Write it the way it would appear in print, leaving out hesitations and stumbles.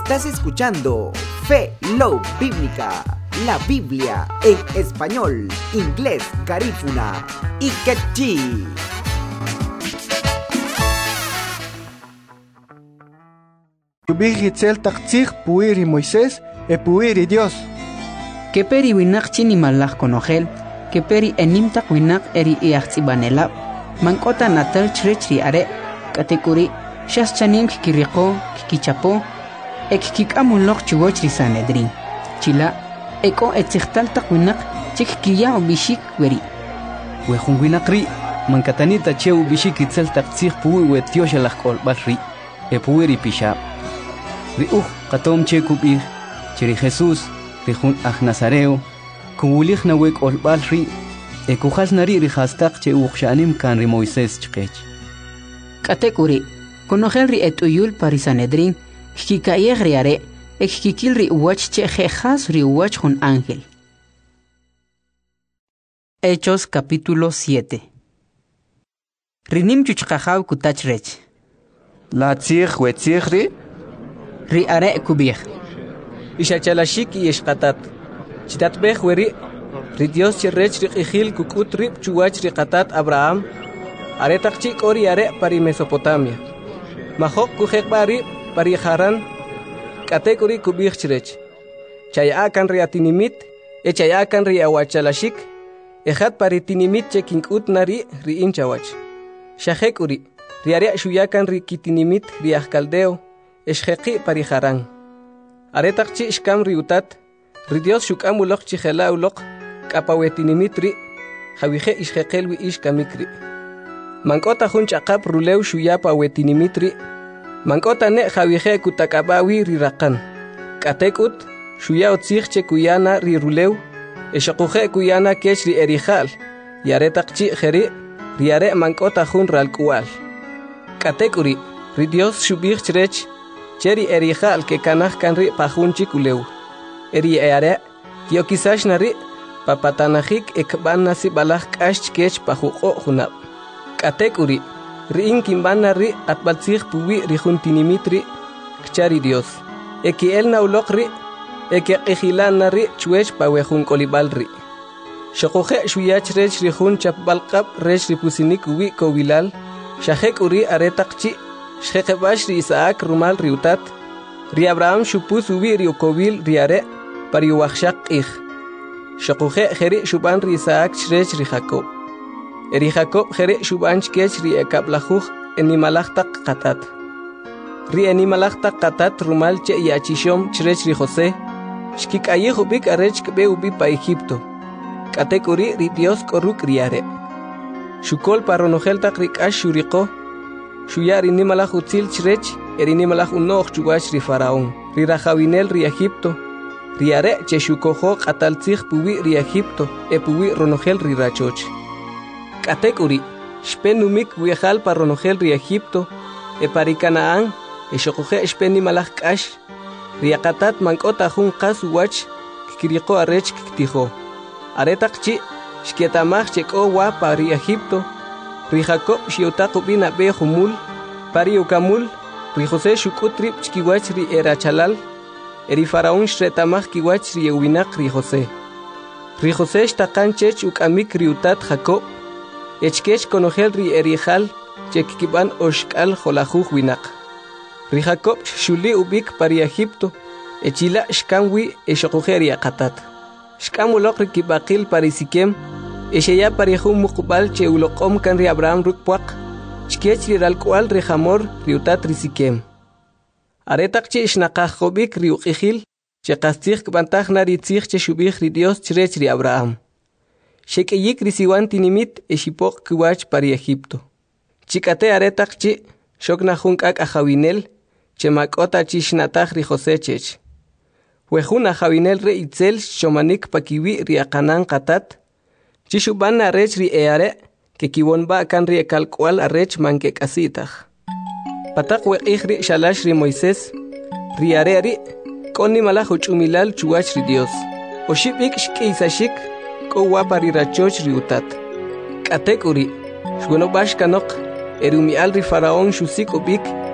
Estás escuchando Fe Love Bíblica, la Biblia en español, inglés, garífuna y quechí. Yubihitzel taktsig puiri Moisés e puiri Dios. Que peri winak chini malach konogel, que peri enimtak winak eri iachtsibanela, mankota natal chrichri are, katekuri, shas chanim kikiriko, kikichapo, ekikikamunlok chugochri sanedrin. Chila, eko etsichtaltak winak, chikkiya obishik weri. Wehun winakri, mankatanita che ubishik itzel taktsig puwi wetioshalach kolbalri, e puiri pisha. Riuj qatom che kubir, cheri Jesús, rihun Nazareo, kubulich na wek olbalri, e kujas nari rihastak che uxanim kan ri Moisés chkech. Katekuri, konogel ri etuyul parisanedrin, kikayeg riare, kikil ri uwach che jejas ri uwach hun ángel. Hechos capítulo 7. Rinim chuchkajaw kutachrech. La tzig wetzigri. Ri are kubir. Ishachalashik y eshkatat. Chitatbeh weri. Ri Dios cherrech ri ijil kukut rip chuwach ri katat Abraham. Are takchik ori are pari Mesopotamia. Mahok kujek bari pari Haran. Katekuri kubir cherech. Chayakan ri atinimit. Chayakan ri awachalashik. Ejat pari tinimit chekinkut nari ri inchawach. Shahek uri. Ri are shuyakan ri kitinimit ri ahkaldeo. Eshjeqi pari Haran. Aretakchi ishkam riutat, ri Dios shukam ulok chijela ulok, kapawetinimitri, javije ishjeqelwi ishkamikri. Mankota jun chaqap ruleu shuyapa wetinimitri, mankota ne javije kutakabawi rirakan. Katekut, shuya otzigche kuyana ri ruleu, eshakuje kuyana kech ri erijal, y aretakchi jeri, riare mankota jun ralkual. Katekuri, ri Dios shubich chrech, Cheri erijal que kanaj kanri pajunchi kuleu. Eri eare, kio kisash nari, papatanajik ekban nasi balaj kash kech pajuko junab. Katekuri, riin kimban nari atbalzig puwi rijuntinimitri, kchari Dios. Eki el naulokri, eki ejilan nari chuech pawejun kolibalri. Shokoje shuyach rech rijun chapbalkab rech ripusinik uwi kovilal, shahek uri aretakchi, Shjekebash ri Isaac rumal riutat, ri Abraham shupus ubi riukovil riare, pari uachshak ich. Shokuje jeri shuban ri Isaac shrech ri Jacob. Eri Jacob jeri shuban shkech ri ekaplajuj enimalachtak katat. Ri enimalachtak katat rumal che yachishom shrech ri José. Shkikayih ubik arech kbe ubi pa Egipto. Katekuri ri Dios koruk riare. Shukol paronojeltak rikash shuriko. Shuyar inimalach utzil chrech, inimalach unoch chuwach ri Faraón, ri Rajawinel ri Egipto, ri are che shukojo qataltzig puwi ri Egipto, puwi ronogel ri rachoch. Katekuri, shpenumik wiejal pa ronogel ri Egipto, pari Canaán, shokoje shpenimalach kash, ri akatat mankota jun qas uwach, kikiriko arech kiktijo. Aretakchi, shkietamach cheko wa pa ri Egipto, ri Jacob shiotaku bina be humul, pari ukamul, ri José shukutrip chkiwach ri erachalal, eri Faraón shretamach kiwach ri ewinak ri José. Ri José shtakan chech ukamik ri utat Jacob, echkech konogel ri erijal, chekkiban oshkal jolajuj winak. Ri Jacob shuli ubik pari Egipto, echila shkamwi eshokujeri akatat. Shkamulok ri kibakil pari Sikem, Esheya parejun mukbal che ulokom kan ri Abraham rukpuak, chkech ri ralkual ri Hamor ri utat ri Sikem. Aretak che ishnakajobik ri uqijil, che kastig kbantaj nari tzig che shubich ri Dios chrech ri Abraham. Shekeyik ri siwan tinimit eshipok kiwach pari Egipto. Chikate aretak che shoknajun kak ajawinel, che makota chishnatag ri José chech. Wejun ajawinel re itzel shomanik pakiwi ri akanan katat, Chishuban arech ri eare, que kibonba kan ri ekalkual arech manke kasitaj. Patak weqih ri shalash ri Moisés, ri areari, koni malaj uchumilal chuwach ri Dios. Oshipik shkiisashik, ko wapa ri rachoch ri utat. Katek uri, shweno bash kanok, erumi al ri Faraón shusik ubik,